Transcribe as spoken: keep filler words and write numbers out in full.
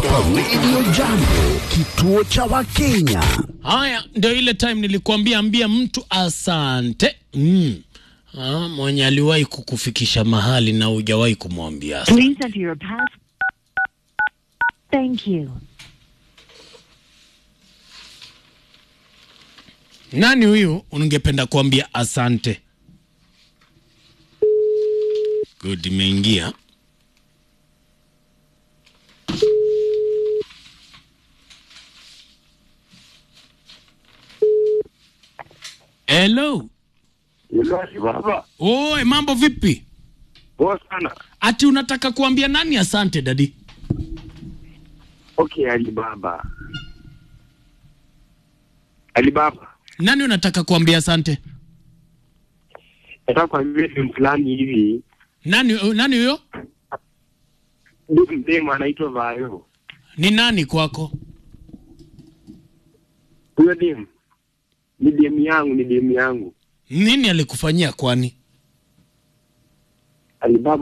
Hapa Radio Jambo, kituo cha Wakenya. Haya, ndio ile time nilikuambia ambia mtu asante. Mm. Ah, mwenye aliwahi kukufikisha mahali na hujawahi kumwambia asante. Please enter your pass. Thank you. Nani huyu ungependa kuambia asante? Good, imeingia. Hello. Hello, baba. Oi, mambo vipi? Poa sana. Ati unataka kuambia nani asante daddy? Okay, Alibaba. Alibaba. Nani unataka kuambia asante? Nataka kuambia ni mplani hivi. Nani nani huyo? Ndio mdemo anaitwa Vayo. Ni nani kwako? Huyo demu. Ni demu yangu, ni demu yangu. Nini alikufanyia kwani? Alibaba